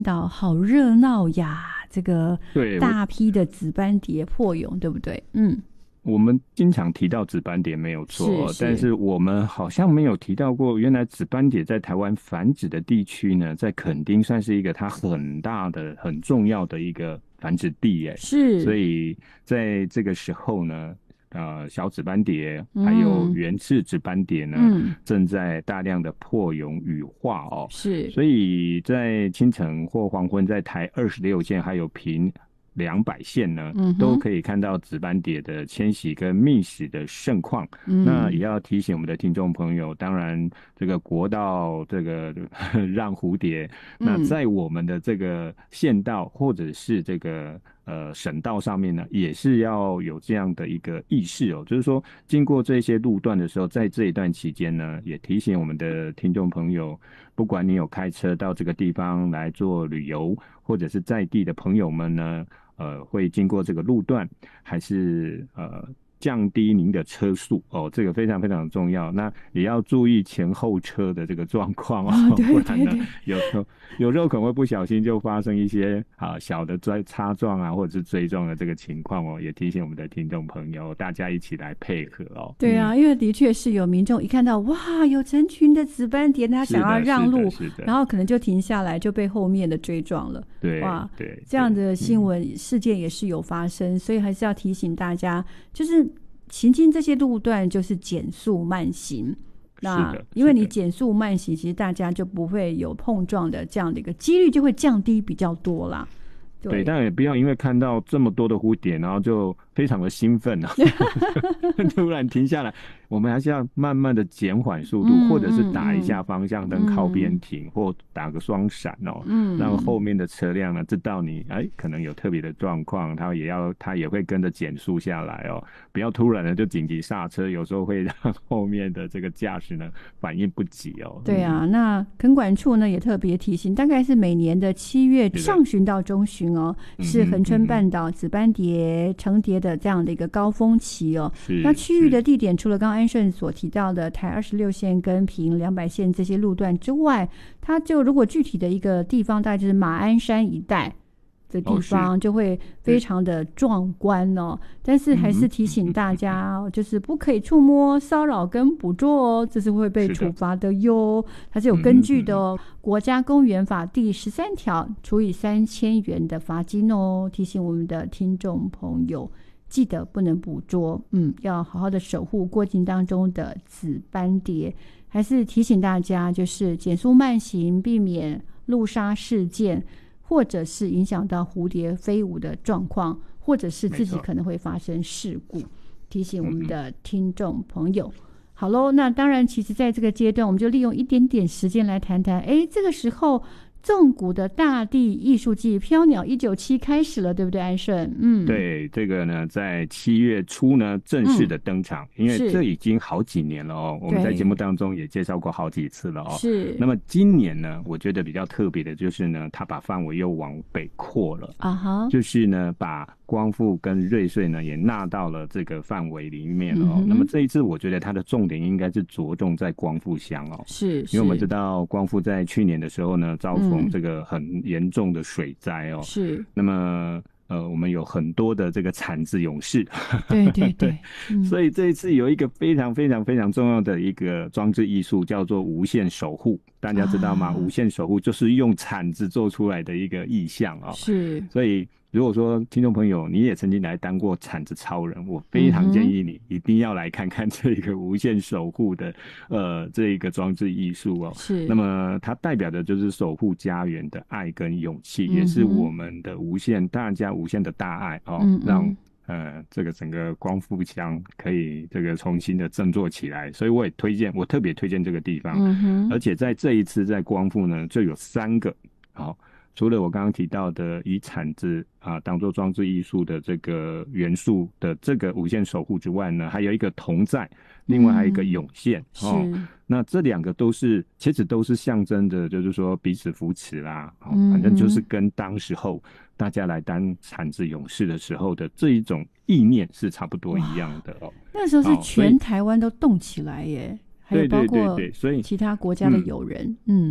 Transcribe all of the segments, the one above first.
到好热闹呀，这个对， 大批的紫斑蝶破蛹，对不对？ 我们经常提到紫斑蝶没有错但是我们好像没有提到过，原来紫斑蝶在台湾繁殖的地区呢，在垦丁算是一个它很大的、很重要的一个繁殖地耶。 是， 所以在这个时候呢，小紫斑蝶还有原翅紫斑蝶呢，正在大量的破蛹羽化哦。 是， 所以在清晨或黄昏，在台26线还有平200线呢，都可以看到紫斑蝶的迁徙跟觅食的盛况。那也要提醒我们的听众朋友，当然这个国道这个让蝴蝶，那在我们的这个县道或者是这个省道上面呢，也是要有这样的一个意识哦，就是说经过这些路段的时候，在这一段期间呢，也提醒我们的听众朋友，不管你有开车到这个地方来做旅游，或者是在地的朋友们呢，会经过这个路段，还是降低您的车速哦，这个非常非常重要。那也要注意前后车的这个状况哦， 对不然呢， 对有时候可能会不小心就发生一些小的擦撞啊，或者是追撞的这个情况哦，也提醒我们的听众朋友，大家一起来配合哦。 对啊，因为的确是有民众一看到哇，有成群的紫斑蝶，他想要让路，然后可能就停下来，就被后面的追撞了。 对， 哇， 对， 这样的新闻事件也是有发生，所以还是要提醒大家，就是行经这些路段就是减速慢行。那因为你减速慢行，其实大家就不会有碰撞的这样的一个几率就会降低比较多啦。 对，但也不要因为看到这么多的蝴蝶，然后就非常的兴奋啊，突然停下来。我们还是要慢慢的减缓速度，或者是打一下方向灯靠边停，或打个双闪哦，让后面的车辆呢知道你可能有特别的状况，他也会跟着减速下来哦，不要突然的就紧急刹车，有时候会让后面的这个驾驶呢反应不及哦。 对啊，那垦管处呢也特别提醒，大概是每年的7月上旬到中旬哦，是恒春半岛紫斑蝶成蝶的这样的一个高峰期哦。那区域的地点除了刚刚安顺所提到的台26线跟平200线这些路段之外，它就如果具体的一个地方大概就是马鞍山一带的地方就会非常的壮观哦，但是还是提醒大家就是不可以触摸、骚扰跟捕捉哦，这是会被处罚的哟，它是有根据的哦。国家公园法第13条处以3000元的罚金哦，提醒我们的听众朋友记得不能捕捉，要好好的守护过境当中的紫斑蝶。还是提醒大家就是减速慢行，避免路杀事件，或者是影响到蝴蝶飞舞的状况，或者是自己可能会发生事故，提醒我们的听众朋友。好咯，那当然其实在这个阶段我们就利用一点点时间来谈谈这个时候纵谷的大地艺术季飘鸟197开始了，对不对安顺？ 对，这个呢在7月初呢正式的登场，因为这已经好几年了哦，我们在节目当中也介绍过好几次了哦。 是。 那么今年呢，我觉得比较特别的就是呢，它把范围又往北扩了就是呢把光复跟瑞穗呢也纳到了这个范围里面哦。那么这一次我觉得它的重点应该是着重在光复乡哦， 是， 因为我们知道光复在去年的时候呢遭逢这个很严重的水灾哦， 是。 那么我们有很多的这个产子勇士， 对对对， 所以这一次有一个非常非常非常重要的一个装置艺术，叫做无限守护。大家知道吗？无限守护就是用铲子做出来的一个意象哦。 是， 所以如果说听众朋友你也曾经来当过铲子超人，我非常建议你一定要来看看这个无限守护的这个装置艺术哦。 是， 那么它代表的就是守护家园的爱跟勇气，也是我们的大家无限的大爱哦，让这个整个光复乡可以这个重新的振作起来，所以我特别推荐这个地方。而且在这一次在光复呢，就有3个除了我刚刚提到的以铲子当做装置艺术的这个元素的这个无限守护之外呢，还有一个同在，另外还有一个涌现那这2个其实都是象征的，就是说彼此扶持啦反正就是跟当时候大家来当铲子勇士的时候的这一种意念是差不多一样的哦。 那时候是全台湾都动起来耶，还有包括所以其他国家的友人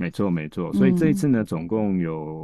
没错没错，所以这一次呢，总共有